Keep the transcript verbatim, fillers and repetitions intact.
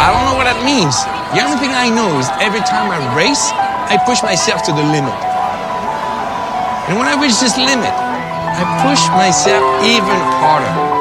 I don't know what that means. The only thing I know is every time I race, I push myself to the limit. And when I reach this limit, I push myself even harder.